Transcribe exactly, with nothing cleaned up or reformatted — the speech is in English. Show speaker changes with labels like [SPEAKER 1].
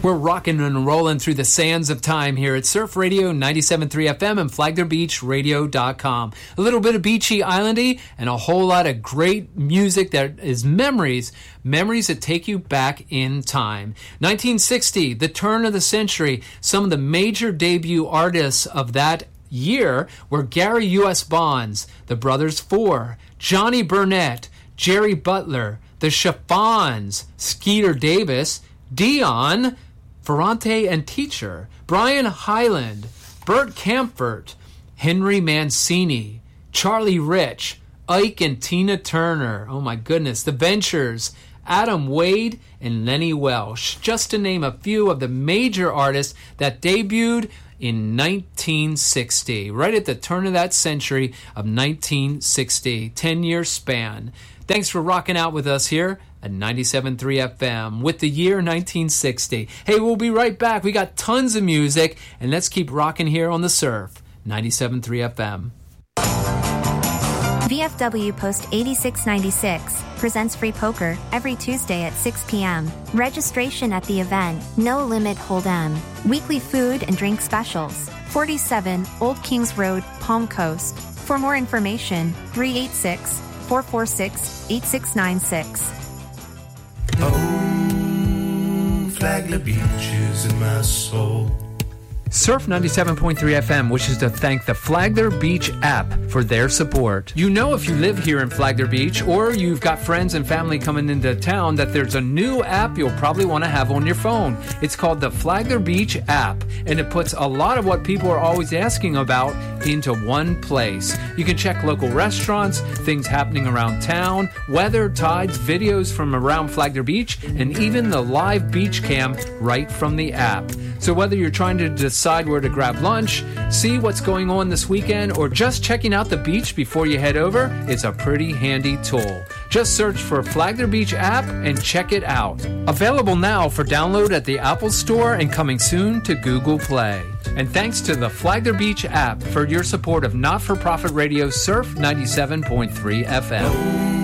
[SPEAKER 1] We're rocking and rolling through the sands of time here at Surf Radio ninety-seven point three F M and Flagler Beach Radio dot com. A little bit of beachy islandy and a whole lot of great music that is memories, memories that take you back in time. nineteen sixty, the turn of the century. Some of the major debut artists of that year were Gary U S Bonds, the Brothers Four, Johnny Burnett, Jerry Butler, the Chiffons, Skeeter Davis, Dion, Ferrante and Teacher, Brian Hyland, Bert Kaempfert, Henry Mancini, Charlie Rich, Ike and Tina Turner, oh my goodness, The Ventures, Adam Wade, and Lenny Welsh, just to name a few of the major artists that debuted in nineteen sixty, right at the turn of that century of nineteen sixty, ten-year span. Thanks for rocking out with us here at ninety-seven point three F M with the year nineteen sixty. Hey, we'll be right back. We got tons of music, and let's keep rocking here on the Surf, ninety-seven point three F M.
[SPEAKER 2] V F W Post eighty-six ninety-six presents free poker every Tuesday at six p.m. Registration at the event, no limit hold'em. Weekly food and drink specials. forty-seven Old Kings Road, Palm Coast. For more information, three eight six, four four six, eight six nine six.
[SPEAKER 3] Oh, Flagler Beach is in my soul.
[SPEAKER 1] Surf ninety-seven point three F M wishes to thank the Flagler Beach app for their support. You know, if you live here in Flagler Beach or you've got friends and family coming into town, that there's a new app you'll probably want to have on your phone. It's called the Flagler Beach app, and it puts a lot of what people are always asking about into one place. You can check local restaurants, things happening around town, weather, tides, videos from around Flagler Beach, and even the live beach cam right from the app. So whether you're trying to decide where to grab lunch, see what's going on this weekend, or just checking out the beach before you head over, it's a pretty handy tool. Just search for Flagler Beach app and check it out. Available now for download at the Apple Store and coming soon to Google Play. And thanks to the Flagler Beach app for your support of not-for-profit radio Surf ninety-seven point three F M.